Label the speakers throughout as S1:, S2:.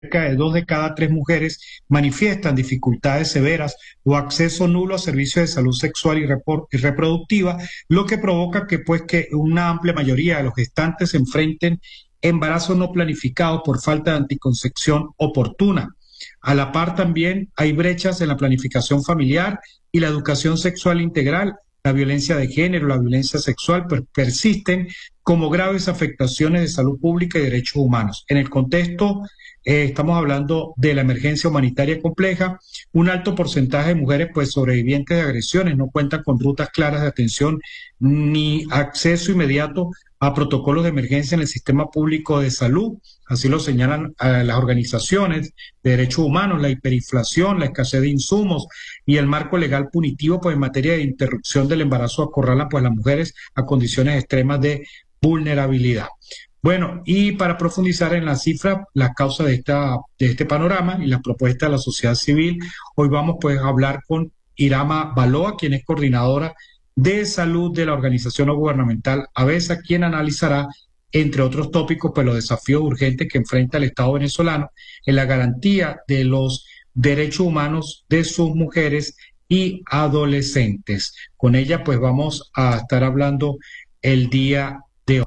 S1: cerca de 2 de cada 3 mujeres manifiestan dificultades severas o acceso nulo a servicios de salud sexual y reproductiva, lo que provoca que una amplia mayoría de los gestantes se enfrenten embarazos no planificados por falta de anticoncepción oportuna. A la par también hay brechas en la planificación familiar y la educación sexual integral. La violencia de género, la violencia sexual persisten como graves afectaciones de salud pública y derechos humanos. En el contexto, estamos hablando de la emergencia humanitaria compleja. Un alto porcentaje de mujeres pues sobrevivientes de agresiones no cuentan con rutas claras de atención ni acceso inmediato a protocolos de emergencia en el sistema público de salud. Así lo señalan las organizaciones de derechos humanos. La hiperinflación, la escasez de insumos y el marco legal punitivo pues en materia de interrupción del embarazo acorralan pues a las mujeres a condiciones extremas de vulnerabilidad. Bueno, y para profundizar en la cifra, las causas de este panorama y las propuestas de la sociedad civil, hoy vamos pues a hablar con Irama Baloa, quien es coordinadora de salud de la organización no gubernamental ABESA, quien analizará, entre otros tópicos, pues los desafíos urgentes que enfrenta el Estado venezolano en la garantía de los derechos humanos de sus mujeres y adolescentes. Con ella pues vamos a estar hablando el día de hoy.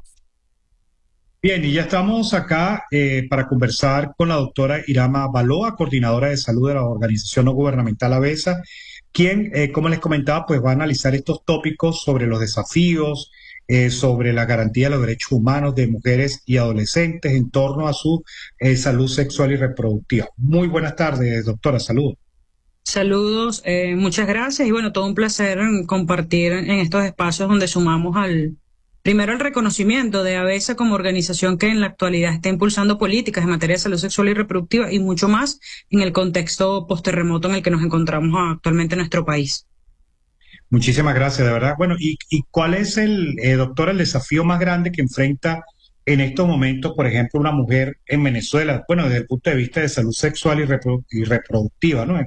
S1: Bien, y ya estamos acá para conversar con la doctora Irama Baloa, coordinadora de salud de la organización no gubernamental ABESA, quien, como les comentaba, pues va a analizar estos tópicos sobre los desafíos, sobre la garantía de los derechos humanos de mujeres y adolescentes en torno a su salud sexual y reproductiva. Muy buenas tardes, doctora, salud.
S2: Saludos, muchas gracias y bueno, todo un placer compartir en estos espacios donde sumamos primero el reconocimiento de ABESA como organización que en la actualidad está impulsando políticas en materia de salud sexual y reproductiva y mucho más en el contexto posterremoto en el que nos encontramos actualmente en nuestro país.
S1: Muchísimas gracias, de verdad. Bueno, ¿y cuál es doctora, el desafío más grande que enfrenta en estos momentos, por ejemplo, una mujer en Venezuela? Bueno, desde el punto de vista de salud sexual y reproductiva, ¿no?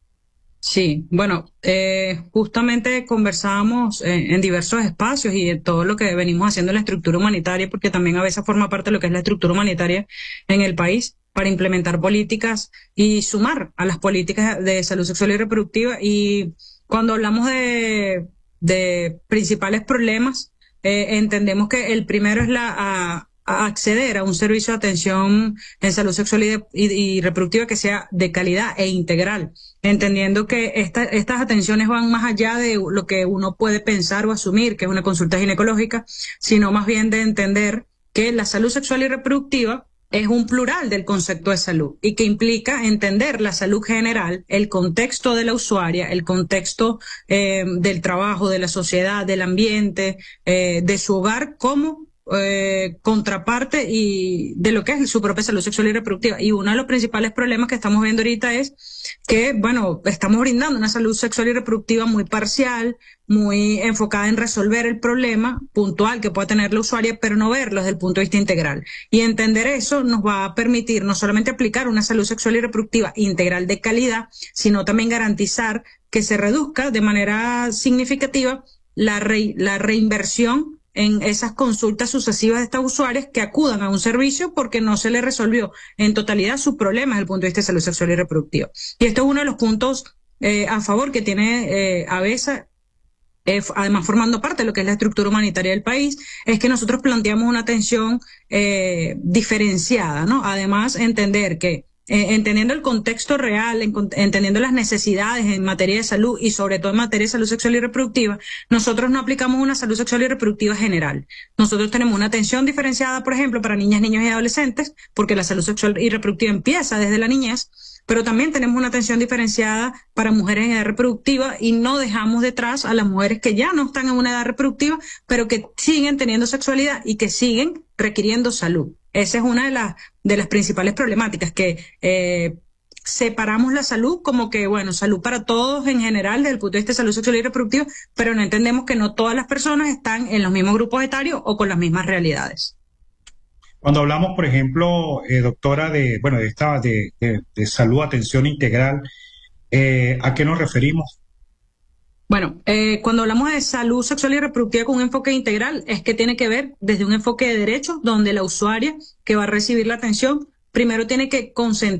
S2: Sí, bueno, justamente conversábamos en diversos espacios y en todo lo que venimos haciendo en la estructura humanitaria, porque también a veces forma parte de lo que es la estructura humanitaria en el país para implementar políticas y sumar a las políticas de salud sexual y reproductiva. Y cuando hablamos de principales problemas, entendemos que el primero es a acceder a un servicio de atención en salud sexual y reproductiva que sea de calidad e integral, entendiendo que estas atenciones van más allá de lo que uno puede pensar o asumir, que es una consulta ginecológica, sino más bien de entender que la salud sexual y reproductiva es un plural del concepto de salud y que implica entender la salud general, el contexto de la usuaria, el contexto del trabajo, de la sociedad, del ambiente, de su hogar como contraparte y de lo que es su propia salud sexual y reproductiva. Y uno de los principales problemas que estamos viendo ahorita es que, bueno, estamos brindando una salud sexual y reproductiva muy parcial, muy enfocada en resolver el problema puntual que pueda tener la usuaria, pero no verlo desde el punto de vista integral. Y entender eso nos va a permitir no solamente aplicar una salud sexual y reproductiva integral de calidad, sino también garantizar que se reduzca de manera significativa la reinversión en esas consultas sucesivas de estas usuarias que acudan a un servicio porque no se les resolvió en totalidad sus problemas desde el punto de vista de salud sexual y reproductiva. Y esto es uno de los puntos a favor que tiene ABESA, además formando parte de lo que es la estructura humanitaria del país, es que nosotros planteamos una atención diferenciada, ¿no? Además, entender que entendiendo el contexto real, entendiendo las necesidades en materia de salud y sobre todo en materia de salud sexual y reproductiva, nosotros no aplicamos una salud sexual y reproductiva general. Nosotros tenemos una atención diferenciada, por ejemplo, para niñas, niños y adolescentes, porque la salud sexual y reproductiva empieza desde la niñez, pero también tenemos una atención diferenciada para mujeres en edad reproductiva y no dejamos detrás a las mujeres que ya no están en una edad reproductiva, pero que siguen teniendo sexualidad y que siguen requiriendo salud. Esa es una de las principales problemáticas, que separamos la salud como que, bueno, salud para todos en general desde el punto de vista de salud sexual y reproductiva, pero no entendemos que no todas las personas están en los mismos grupos etarios o con las mismas realidades.
S1: Cuando hablamos, por ejemplo, doctora, de salud, atención integral, ¿a qué nos referimos?
S2: Bueno, cuando hablamos de salud sexual y reproductiva con un enfoque integral, es que tiene que ver desde un enfoque de derechos, donde la usuaria que va a recibir la atención primero tiene que concentrar